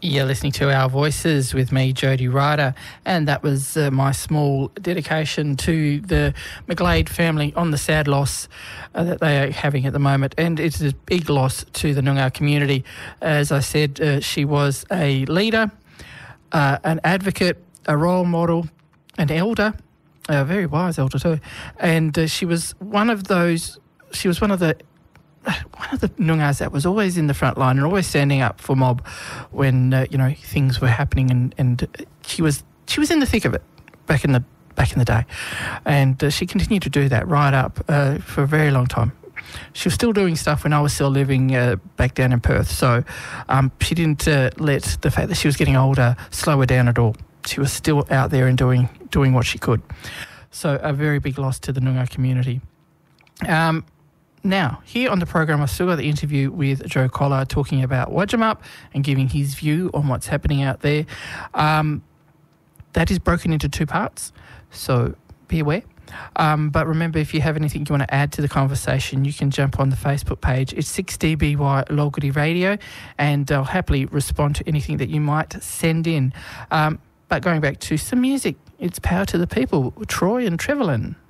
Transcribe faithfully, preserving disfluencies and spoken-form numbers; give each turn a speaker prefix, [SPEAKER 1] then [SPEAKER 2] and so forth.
[SPEAKER 1] You're listening to Our Voices with me, Jody Ryder, and that was uh, my small dedication to the McGlade family on the sad loss uh, that they are having at the moment, and it's a big loss to the Noongar community. As I said, uh, she was a leader, uh, an advocate, a role model, an elder, a very wise elder too, and uh, she was one of those, she was one of the one of the Noongars that was always in the front line and always standing up for mob when uh, you know things were happening, and, and she was she was in the thick of it back in the back in the day, and uh, she continued to do that right up uh, for a very long time. She was still doing stuff when I was still living uh, back down in Perth, so um, she didn't uh, let the fact that she was getting older slow her down at all. She was still out there and doing doing what she could. So a very big loss to the Noongar community. Um, Now, here on the program, I've still got the interview with Joe Collar talking about Wadjamup and giving his view on what's happening out there. Um, that is broken into two parts, so be aware. Um, but remember, if you have anything you want to add to the conversation, you can jump on the Facebook page. It's six D B Y Logody Radio, and I'll happily respond to anything that you might send in. Um, but going back to some music, it's Power to the People, Troy and Trevelyan.